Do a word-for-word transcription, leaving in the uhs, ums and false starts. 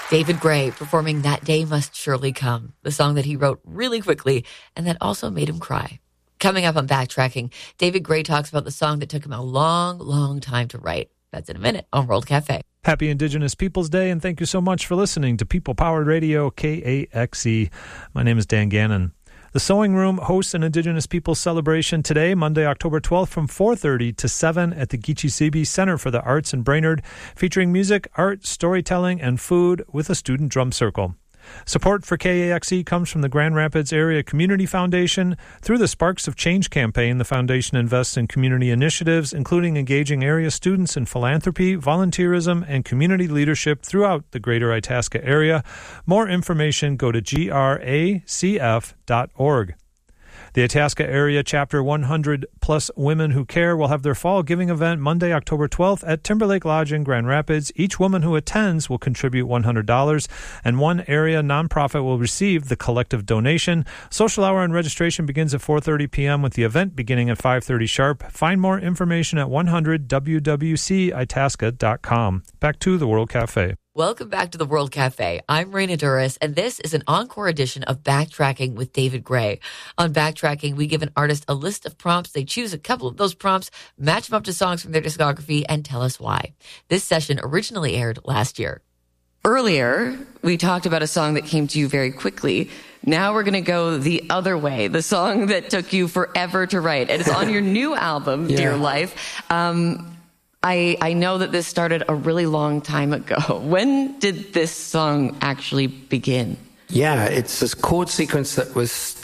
David Gray performing That Day Must Surely Come, the song that he wrote really quickly and that also made him cry. Coming up on Backtracking, David Gray talks about the song that took him a long, long time to write. That's in a minute on World Cafe. Happy Indigenous Peoples Day, and thank you so much for listening to People Powered Radio, K A X E. My name is Dan Gannon. The Sewing Room hosts an Indigenous Peoples celebration today, Monday, October twelfth, from four thirty to seven at the Gichisibi Center for the Arts in Brainerd, featuring music, art, storytelling, and food with a student drum circle. Support for K A X E comes from the Grand Rapids Area Community Foundation. Through the Sparks of Change campaign, the foundation invests in community initiatives, including engaging area students in philanthropy, volunteerism, and community leadership throughout the greater Itasca area. More information, go to G R A C F dot org. The Itasca Area Chapter one hundred Plus Women Who Care will have their fall giving event Monday, October twelfth at Timberlake Lodge in Grand Rapids. Each woman who attends will contribute one hundred dollars, and one area nonprofit will receive the collective donation. Social hour and registration begins at four thirty p.m. with the event beginning at five thirty sharp. Find more information at one hundred W W C Itasca dot com. Back to the World Cafe. Welcome back to the World Cafe. I'm Raina Duras, and this is an encore edition of Backtracking with David Gray. On Backtracking, we give an artist a list of prompts. They choose a couple of those prompts, match them up to songs from their discography, and tell us why. This session originally aired last year. Earlier, we talked about a song that came to you very quickly. Now we're going to go the other way, the song that took you forever to write. It is on your new album, yeah. Dear Life. Um... I, I know that this started a really long time ago. When did this song actually begin? Yeah, it's this chord sequence that was